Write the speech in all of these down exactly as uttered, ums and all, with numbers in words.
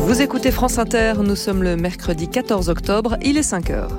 Vous écoutez France Inter, nous sommes le mercredi quatorze octobre, il est cinq heures.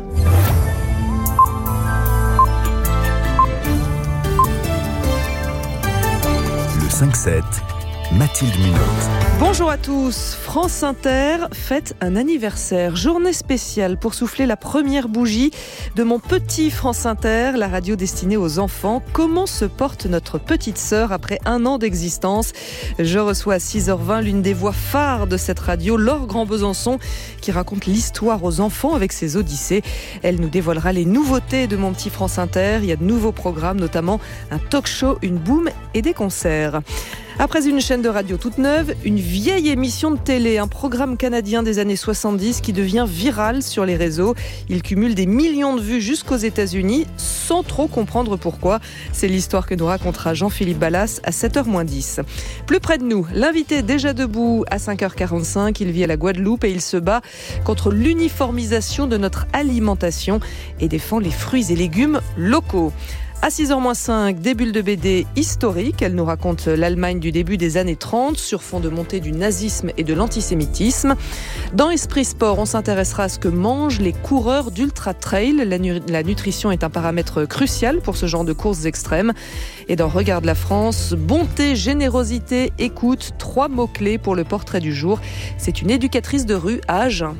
Le cinq sept, Mathilde Munoz. Bonjour à tous, France Inter fête un anniversaire, journée spéciale pour souffler la première bougie de mon petit France Inter, la radio destinée aux enfants. Comment se porte notre petite sœur après un an d'existence? Je reçois à six heures vingt l'une des voix phares de cette radio, Laure Grand-Besançon, qui raconte l'histoire aux enfants avec ses odyssées. Elle nous dévoilera les nouveautés de mon petit France Inter. Il y a de nouveaux programmes, notamment un talk show, une boom et des concerts. Après une chaîne de radio toute neuve, une vieille émission de télé, un programme canadien des années soixante-dix qui devient viral sur les réseaux. Il cumule des millions de vues jusqu'aux États-Unis sans trop comprendre pourquoi. C'est l'histoire que nous racontera Jean-Philippe Ballas à sept heures moins dix. Plus près de nous, l'invité est déjà debout à cinq heures quarante-cinq. Il vit à la Guadeloupe et il se bat contre l'uniformisation de notre alimentation et défend les fruits et légumes locaux. À six heures moins cinq, des bulles de B D historiques. Elle nous raconte l'Allemagne du début des années trente sur fond de montée du nazisme et de l'antisémitisme. Dans Esprit Sport, on s'intéressera à ce que mangent les coureurs d'ultra trail. La, nu- la nutrition est un paramètre crucial pour ce genre de courses extrêmes. Et dans Regarde la France, bonté, générosité, écoute, trois mots-clés pour le portrait du jour. C'est une éducatrice de rue à Agen.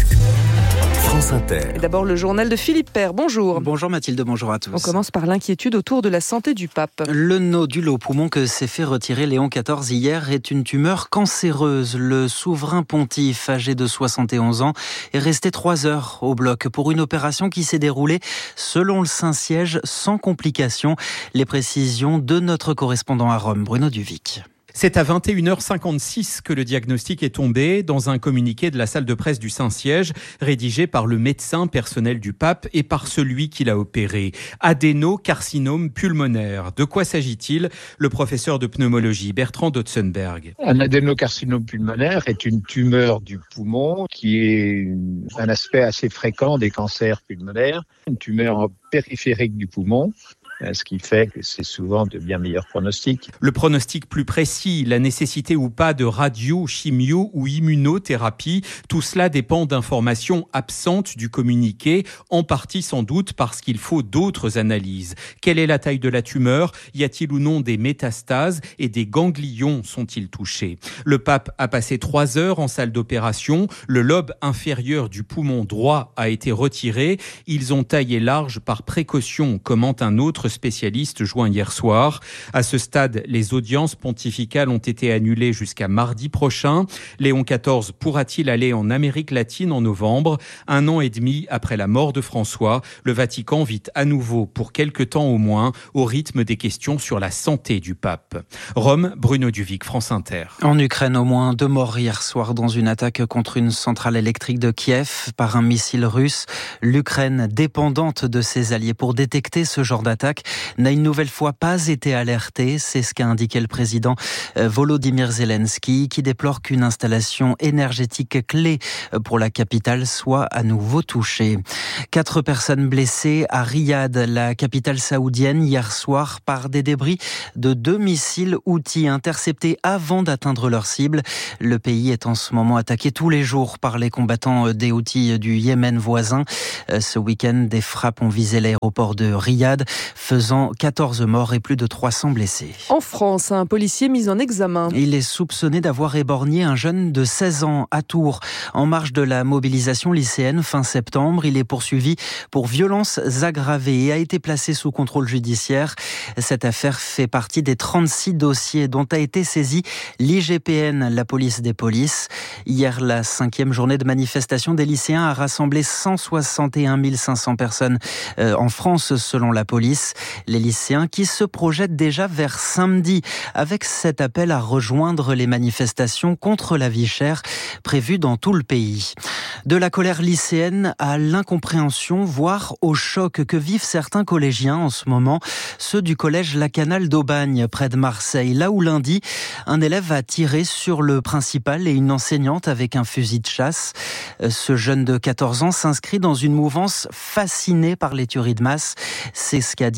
France Inter. Et d'abord le journal de Philippe Père, bonjour. Bonjour Mathilde, bonjour à tous. On commence par l'inquiétude autour de la santé du pape. Le nodule au poumon que s'est fait retirer Léon quatorze hier est une tumeur cancéreuse. Le souverain pontife, âgé de soixante et onze ans, est resté trois heures au bloc pour une opération qui s'est déroulée selon le Saint-Siège sans complications. Les précisions de notre correspondant à Rome, Bruno Duvic. C'est à vingt et une heures cinquante-six que le diagnostic est tombé dans un communiqué de la salle de presse du Saint-Siège, rédigé par le médecin personnel du pape et par celui qui l'a opéré. Adénocarcinome pulmonaire. De quoi s'agit-il? Le professeur de pneumologie Bertrand Dotzenberg. Un adénocarcinome pulmonaire est une tumeur du poumon qui est un aspect assez fréquent des cancers pulmonaires, une tumeur périphérique du poumon, ce qui fait que c'est souvent de bien meilleurs pronostics. Le pronostic plus précis, la nécessité ou pas de radio, chimio ou immunothérapie, tout cela dépend d'informations absentes du communiqué, en partie sans doute parce qu'il faut d'autres analyses. Quelle est la taille de la tumeur? Y a-t-il ou non des métastases et des ganglions sont-ils touchés? Le pape a passé trois heures en salle d'opération. Le lobe inférieur du poumon droit a été retiré. Ils ont taillé large par précaution, commente un autre spécialiste joint hier soir. À ce stade, les audiences pontificales ont été annulées jusqu'à mardi prochain. Léon quatorze pourra-t-il aller en Amérique latine en novembre? Un an et demi après la mort de François, le Vatican vit à nouveau, pour quelque temps au moins, au rythme des questions sur la santé du pape. Rome, Bruno Duvic, France Inter. En Ukraine, au moins deux morts hier soir dans une attaque contre une centrale électrique de Kiev par un missile russe. L'Ukraine, dépendante de ses alliés pour détecter ce genre d'attaque, n'a une nouvelle fois pas été alerté. C'est ce qu'a indiqué le président Volodymyr Zelensky, qui déplore qu'une installation énergétique clé pour la capitale soit à nouveau touchée. Quatre personnes blessées à Riyad, la capitale saoudienne, hier soir par des débris de deux missiles Houthis interceptés avant d'atteindre leur cible. Le pays est en ce moment attaqué tous les jours par les combattants des Houthis du Yémen voisin. Ce week-end, des frappes ont visé l'aéroport de Riyad, faisant quatorze morts et plus de trois cents blessés. En France, un policier mis en examen. Il est soupçonné d'avoir éborgné un jeune de seize ans à Tours. En marge de la mobilisation lycéenne fin septembre, il est poursuivi pour violences aggravées et a été placé sous contrôle judiciaire. Cette affaire fait partie des trente-six dossiers dont a été saisi l'I G P N, la police des polices. Hier, la cinquième journée de manifestation des lycéens a rassemblé cent soixante et un mille cinq cents personnes en France, selon la police. Les lycéens qui se projettent déjà vers samedi avec cet appel à rejoindre les manifestations contre la vie chère prévues dans tout le pays. De la colère lycéenne à l'incompréhension, voire au choc que vivent certains collégiens en ce moment, ceux du collège Lacanal d'Aubagne, près de Marseille, là où lundi, un élève a tiré sur le principal et une enseignante avec un fusil de chasse. Ce jeune de quatorze ans s'inscrit dans une mouvance fascinée par les tueries de masse. C'est ce qu'a dit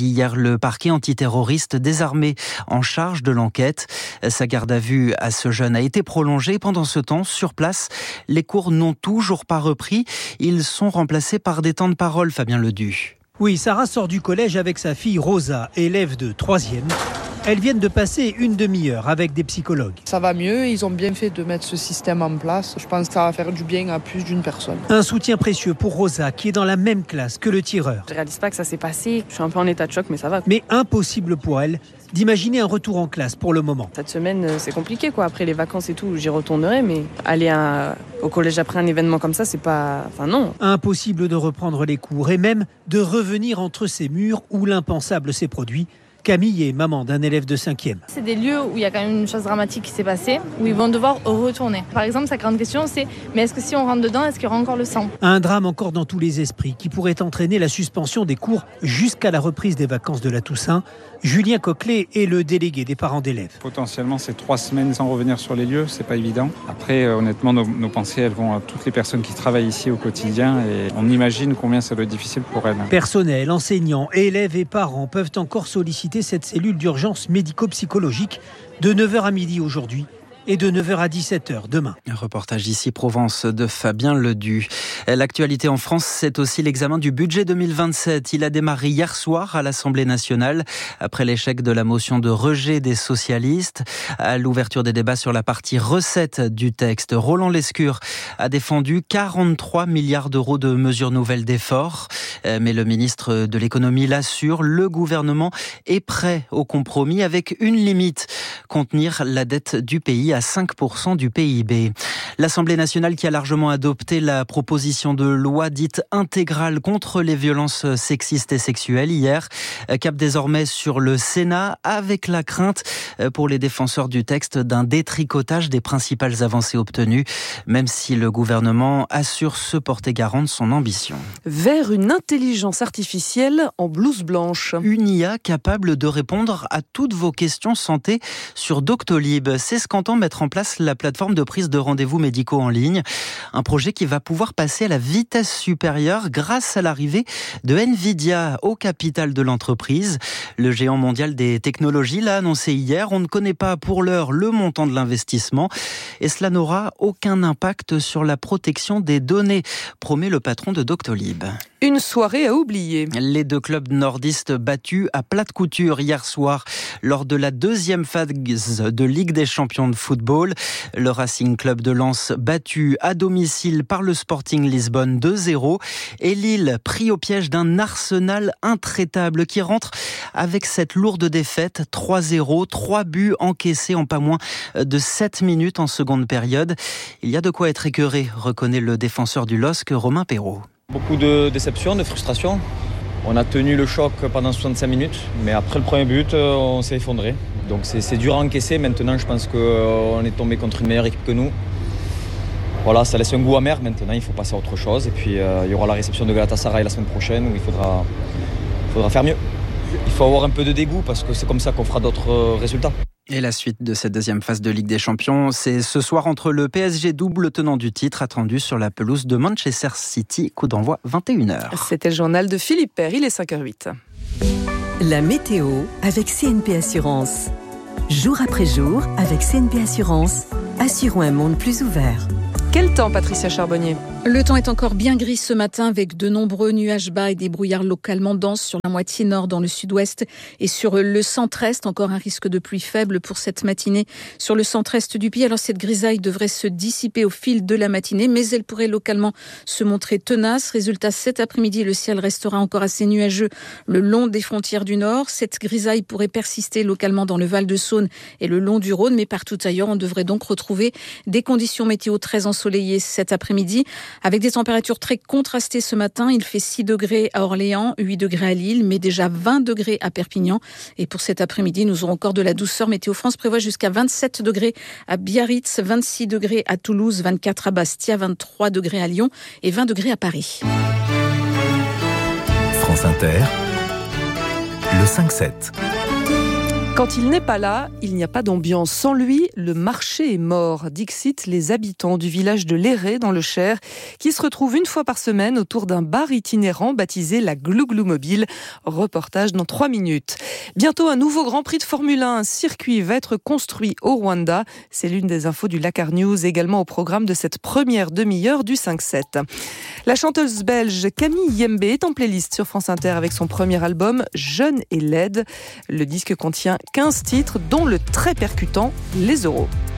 dit hier le parquet antiterroriste désarmé en charge de l'enquête. Sa garde à vue à ce jeune a été prolongée. Pendant ce temps, sur place, les cours n'ont toujours pas repris. Ils sont remplacés par des temps de parole, Fabien Ledu. Oui, Sarah sort du collège avec sa fille Rosa, élève de troisième. Elles viennent de passer une demi-heure avec des psychologues. Ça va mieux, ils ont bien fait de mettre ce système en place. Je pense que ça va faire du bien à plus d'une personne. Un soutien précieux pour Rosa, qui est dans la même classe que le tireur. Je réalise pas que ça s'est passé, je suis un peu en état de choc, mais ça va. Mais impossible pour elle d'imaginer un retour en classe pour le moment. Cette semaine, c'est compliqué, quoi. Après les vacances et tout, j'y retournerai, mais aller à, au collège après un événement comme ça, c'est pas... Enfin non. Impossible de reprendre les cours et même de revenir entre ces murs où l'impensable s'est produit. Camille est maman d'un élève de cinquième. C'est des lieux où il y a quand même une chose dramatique qui s'est passée, où ils vont devoir retourner. Par exemple, sa grande question, c'est mais est-ce que si on rentre dedans, est-ce qu'il y aura encore le sang ? Un drame encore dans tous les esprits qui pourrait entraîner la suspension des cours jusqu'à la reprise des vacances de la Toussaint. Julien Coquelet est le délégué des parents d'élèves. Potentiellement, c'est trois semaines sans revenir sur les lieux, c'est pas évident. Après, euh, honnêtement, nos, nos pensées, elles vont à toutes les personnes qui travaillent ici au quotidien et on imagine combien ça doit être difficile pour elles. Personnel, enseignants, élèves et parents peuvent encore solliciter cette cellule d'urgence médico-psychologique de neuf heures à midi aujourd'hui et de neuf heures à dix-sept heures demain. Un reportage d'ici Provence de Fabien Ledu. L'actualité en France, c'est aussi l'examen du budget deux mille vingt-sept. Il a démarré hier soir à l'Assemblée nationale après l'échec de la motion de rejet des socialistes. À l'ouverture des débats sur la partie recettes du texte, Roland Lescure a défendu quarante-trois milliards d'euros de mesures nouvelles d'efforts. Mais le ministre de l'économie l'assure, le gouvernement est prêt au compromis avec une limite, contenir la dette du pays à cinq pour cent du P I B. L'Assemblée nationale qui a largement adopté la proposition de loi dite intégrale contre les violences sexistes et sexuelles hier, cap désormais sur le Sénat avec la crainte pour les défenseurs du texte d'un détricotage des principales avancées obtenues, même si le gouvernement assure se porter garant de son ambition. Vers une intelligence artificielle en blouse blanche. Une I A capable de répondre à toutes vos questions santé sur Doctolib. C'est ce qu'entend mettre en place la plateforme de prise de rendez-vous médicaux en ligne. Un projet qui va pouvoir passer à la vitesse supérieure grâce à l'arrivée de Nvidia au capital de l'entreprise. Le géant mondial des technologies l'a annoncé hier. On ne connaît pas pour l'heure le montant de l'investissement et cela n'aura aucun impact sur la protection des données, promet le patron de Doctolib. Une soirée à oublier. Les deux clubs nordistes battus à plate couture hier soir lors de la deuxième phase de Ligue des champions de football. Le Racing Club de Lens battu à domicile par le Sporting Lisbonne deux zéro et Lille pris au piège d'un Arsenal intraitable qui rentre avec cette lourde défaite trois zéro, trois buts encaissés en pas moins de sept minutes en seconde période. Il y a de quoi être écœuré, reconnaît le défenseur du L O S C, Romain Perrault. Beaucoup de déception, de frustration. On a tenu le choc pendant soixante-cinq minutes, mais après le premier but, on s'est effondré. Donc c'est, c'est dur à encaisser. Maintenant, je pense qu'on est tombé contre une meilleure équipe que nous. Voilà, ça laisse un goût amer. Maintenant, il faut passer à autre chose. Et puis, euh, il y aura la réception de Galatasaray la semaine prochaine où il faudra, il faudra faire mieux. Il faut avoir un peu de dégoût parce que c'est comme ça qu'on fera d'autres résultats. Et la suite de cette deuxième phase de Ligue des Champions, c'est ce soir entre le P S G, double tenant du titre, attendu sur la pelouse de Manchester City, coup d'envoi vingt et une heures. C'était le journal de Philippe Père, il est cinq heures huit. La météo avec C N P Assurance. Jour après jour, avec C N P Assurance, assurons un monde plus ouvert. Quel temps, Patricia Charbonnier ? Le temps est encore bien gris ce matin avec de nombreux nuages bas et des brouillards localement denses sur la moitié nord dans le sud-ouest et sur le centre-est. Encore un risque de pluie faible pour cette matinée sur le centre-est du pays. Alors cette grisaille devrait se dissiper au fil de la matinée, mais elle pourrait localement se montrer tenace. Résultat, cet après-midi, le ciel restera encore assez nuageux le long des frontières du nord. Cette grisaille pourrait persister localement dans le Val-de-Saône et le long du Rhône, mais partout ailleurs, on devrait donc retrouver des conditions météo très ensoleillées cet après-midi. Avec des températures très contrastées ce matin, il fait six degrés à Orléans, huit degrés à Lille, mais déjà vingt degrés à Perpignan. Et pour cet après-midi, nous aurons encore de la douceur. Météo France prévoit jusqu'à vingt-sept degrés à Biarritz, vingt-six degrés à Toulouse, vingt-quatre à Bastia, vingt-trois degrés à Lyon et vingt degrés à Paris. France Inter, le cinq sept. Quand il n'est pas là, il n'y a pas d'ambiance. Sans lui, le marché est mort. Dixit les habitants du village de Léré dans le Cher, qui se retrouvent une fois par semaine autour d'un bar itinérant baptisé la Glouglou Mobile. Reportage dans trois minutes. Bientôt un nouveau Grand Prix de Formule un. Un circuit va être construit au Rwanda. C'est l'une des infos du Dakar News, également au programme de cette première demi-heure du cinq sept. La chanteuse belge Camille Yembe est en playlist sur France Inter avec son premier album Jeune et laide. Le disque contient quinze titres, dont le très percutant Les Euros.